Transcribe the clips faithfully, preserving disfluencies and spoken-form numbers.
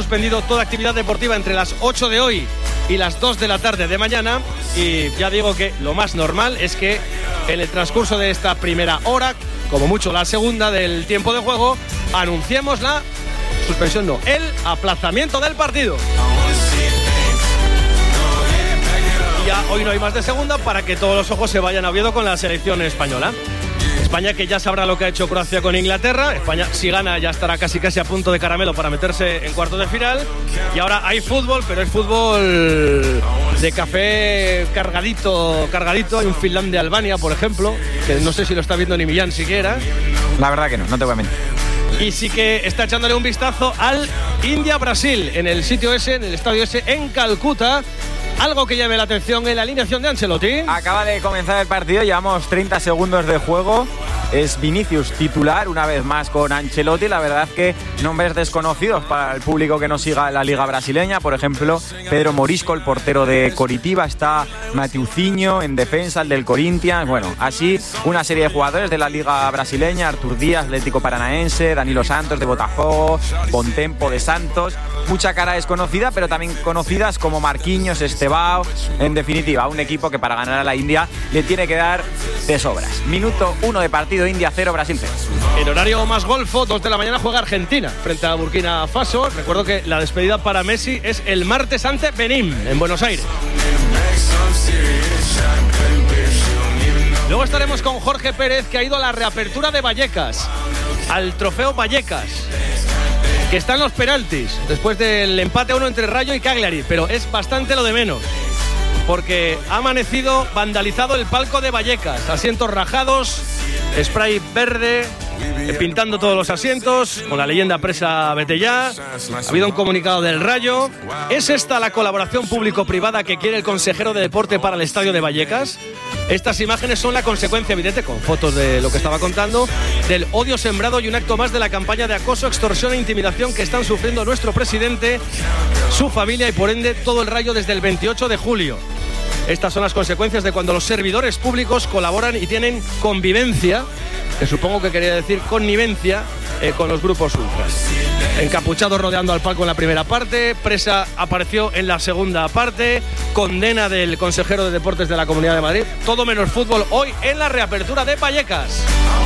suspendido toda actividad deportiva entre las ocho de hoy y las dos de la tarde de mañana. Y ya digo que lo más normal es que en el transcurso de esta primera hora, como mucho la segunda del tiempo de juego, anunciemos la suspensión, no, el aplazamiento del partido. Ya hoy no hay más de segunda para que todos los ojos se vayan a Oviedo con la selección española. España, que ya sabrá lo que ha hecho Croacia con Inglaterra. España, si gana, ya estará casi casi a punto de caramelo para meterse en cuartos de final. Y ahora hay fútbol, pero es fútbol de café cargadito, cargadito. Hay un Finlandia-Albania, por ejemplo, que no sé si lo está viendo ni Millán siquiera. La verdad que no, no te voy a mentir. Y sí que está echándole un vistazo al India-Brasil en el sitio ese, en el estadio ese, en Calcuta. Algo que llame la atención en la alineación de Ancelotti. Acaba de comenzar el partido, llevamos treinta segundos de juego. Es Vinicius titular una vez más con Ancelotti. La verdad que nombres desconocidos para el público que no siga la liga brasileña. Por ejemplo, Pedro Morisco, el portero de Coritiba. Está Matiuzinho en defensa, el del Corinthians. Bueno, así una serie de jugadores de la liga brasileña. Artur Díaz, Atlético Paranaense. Danilo Santos de Botafogo. Bontempo de Santos. Mucha cara desconocida, pero también conocidas como Marquinhos, Estebao. En definitiva, un equipo que para ganar a la India le tiene que dar de sobras. Minuto uno de partido. India cero, Brasil cero. En horario más golfo, dos de la mañana juega Argentina frente a Burkina Faso. Recuerdo que la despedida para Messi es el martes ante Benín, en Buenos Aires. Luego estaremos con Jorge Pérez, que ha ido a la reapertura de Vallecas, al trofeo Vallecas, que está en los penaltis, después del empate a uno entre Rayo y Cagliari, pero es bastante lo de menos, porque ha amanecido vandalizado el palco de Vallecas, asientos rajados, spray verde, pintando todos los asientos, con la leyenda presa vete ya. Ha habido un comunicado del Rayo. ¿Es esta la colaboración público-privada que quiere el consejero de deporte para el estadio de Vallecas? Estas imágenes son la consecuencia evidente, con fotos de lo que estaba contando, del odio sembrado y un acto más de la campaña de acoso, extorsión e intimidación que están sufriendo nuestro presidente, su familia y por ende todo el Rayo desde el veintiocho de julio. Estas son las consecuencias de cuando los servidores públicos colaboran y tienen convivencia, que supongo que quería decir connivencia, eh, con los grupos ultras. Encapuchados rodeando al palco en la primera parte, presa apareció en la segunda parte, condena del consejero de deportes de la Comunidad de Madrid, todo menos fútbol hoy en la reapertura de Vallecas.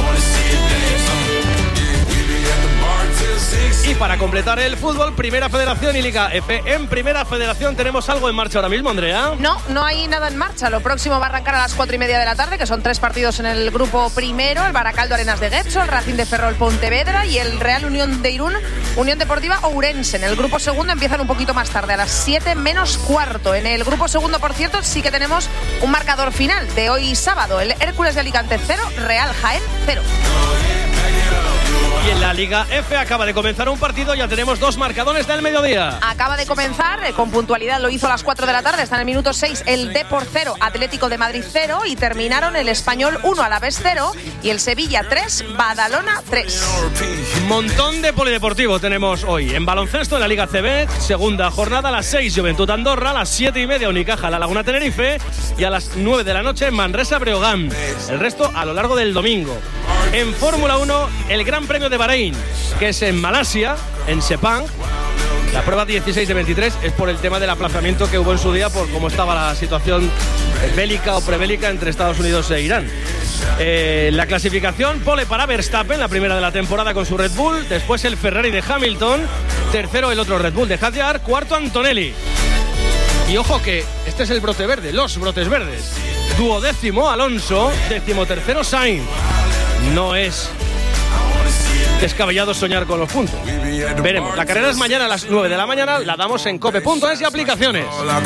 Y para completar el fútbol, Primera Federación y Liga F. En Primera Federación tenemos algo en marcha ahora mismo, Andrea. No, no hay nada en marcha. Lo próximo va a arrancar a las cuatro y media de la tarde, que son tres partidos en el grupo primero: el Baracaldo Arenas de Getxo, el Racing de Ferrol Pontevedra y el Real Unión de Irún, Unión Deportiva Ourense. En el grupo segundo empiezan un poquito más tarde, a las siete menos cuarto. En el grupo segundo, por cierto, sí que tenemos un marcador final de hoy sábado: el Hércules de Alicante cero, Real Jaén cero. Y en la Liga F acaba de comenzar un partido, ya tenemos dos marcadores del mediodía. Acaba de comenzar, eh, con puntualidad lo hizo a las cuatro de la tarde, está en el minuto seis, el Depor cero, Atlético de Madrid cero, y terminaron el Español uno, Alavés cero, y el Sevilla tres, Badalona tres. Montón de polideportivo tenemos hoy. En baloncesto, en la Liga C B, segunda jornada, a las seis Juventud Andorra, a las siete y media Unicaja La Laguna Tenerife y a las nueve de la noche Manresa Breogán. El resto a lo largo del domingo. En Fórmula uno, el Gran Premio de Bahrein, que es en Malasia, en Sepang. La prueba dieciséis de veintitrés es por el tema del aplazamiento que hubo en su día por cómo estaba la situación bélica o prebélica entre Estados Unidos e Irán. Eh, la clasificación: pole para Verstappen, la primera de la temporada con su Red Bull, después el Ferrari de Hamilton, tercero el otro Red Bull de Hadjar, cuarto Antonelli. Y ojo que este es el brote verde, los brotes verdes. Duodécimo Alonso, decimotercero Sainz. No es descabellado soñar con los puntos. Veremos. La carrera es mañana a las nueve de la mañana. La damos en cope punto es y aplicaciones.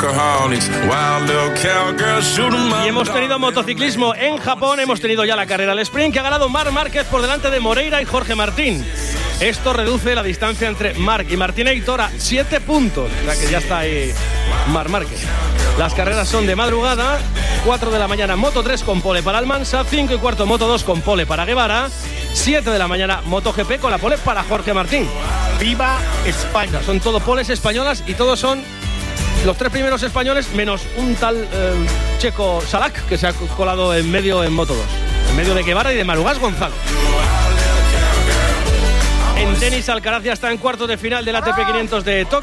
Y hemos tenido motociclismo en Japón. Hemos tenido ya la carrera al sprint, que ha ganado Marc Márquez por delante de Moreira y Jorge Martín. Esto reduce la distancia entre Marc y Martinator a siete puntos. O sea que ya está ahí Marc Márquez. Las carreras son de madrugada: cuatro de la mañana Moto tres con pole para Almansa, cinco y cuarto Moto dos con pole para Guevara, siete de la mañana MotoGP con la pole para Jorge Martín. ¡Viva España! Son todo poles españolas y todos son los tres primeros españoles, menos un tal eh, checo Salak, que se ha colado en medio en Moto dos, en medio de Guevara y de Marugás Gonzalo. En tenis, Alcaraz ya está en cuartos de final del A T P quinientos de Tokio.